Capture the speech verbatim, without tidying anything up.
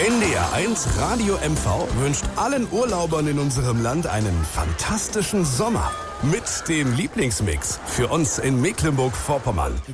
N D R eins Radio M V wünscht allen Urlaubern in unserem Land einen fantastischen Sommer. Mit dem Lieblingsmix für uns in Mecklenburg-Vorpommern.